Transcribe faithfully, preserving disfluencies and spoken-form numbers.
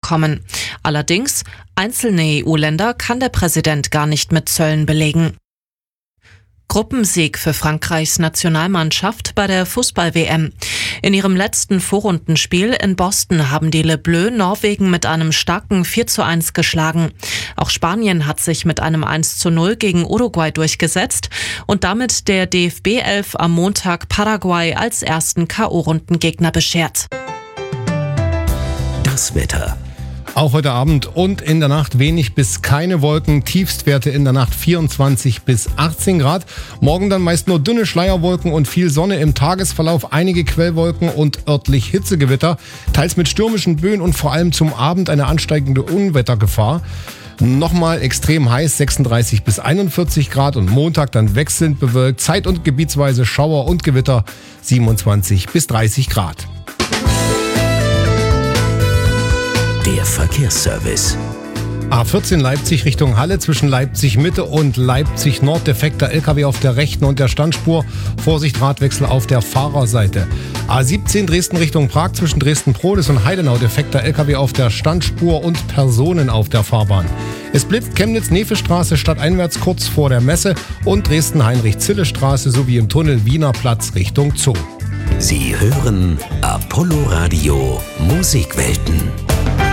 bekommen. Allerdings, einzelne E U-Länder kann der Präsident gar nicht mit Zöllen belegen. Gruppensieg für Frankreichs Nationalmannschaft bei der Fußball-W M. In ihrem letzten Vorrundenspiel in Boston haben die Le Bleus Norwegen mit einem starken vier zu eins geschlagen. Auch Spanien hat sich mit einem eins zu null gegen Uruguay durchgesetzt und damit der D F B elf am Montag Paraguay als ersten K O-Rundengegner beschert. Das Wetter. Auch heute Abend und in der Nacht wenig bis keine Wolken. Tiefstwerte in der Nacht vierundzwanzig bis achtzehn Grad. Morgen dann meist nur dünne Schleierwolken und viel Sonne. Im Tagesverlauf einige Quellwolken und örtlich Hitzegewitter. Teils mit stürmischen Böen und vor allem zum Abend eine ansteigende Unwettergefahr. Nochmal extrem heiß, sechsunddreißig bis einundvierzig Grad und Montag dann wechselnd bewölkt. Zeit- und gebietsweise Schauer und Gewitter, siebenundzwanzig bis dreißig Grad. Der Verkehrsservice. A vierzehn Leipzig Richtung Halle zwischen Leipzig Mitte und Leipzig Nord. Defekter L K W auf der rechten und der Standspur. Vorsicht, Radwechsel auf der Fahrerseite. A siebzehn Dresden Richtung Prag zwischen Dresden-Prohlis und Heidenau. Defekter L K W auf der Standspur und Personen auf der Fahrbahn. Es blitzt Chemnitz-Nefe-Straße stadteinwärts kurz vor der Messe und Dresden-Heinrich-Zille-Straße sowie im Tunnel Wiener Platz Richtung Zoo. Sie hören Apollo Radio Musikwelten.